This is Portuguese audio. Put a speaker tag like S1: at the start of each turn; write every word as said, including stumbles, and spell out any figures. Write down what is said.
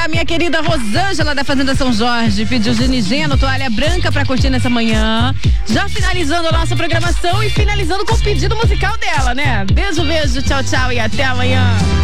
S1: a minha querida Rosângela da Fazenda São Jorge pediu ginigeno, toalha branca pra curtir nessa manhã. Já finalizando a nossa programação e finalizando com o pedido musical dela, né? Beijo, beijo, tchau, tchau e até amanhã.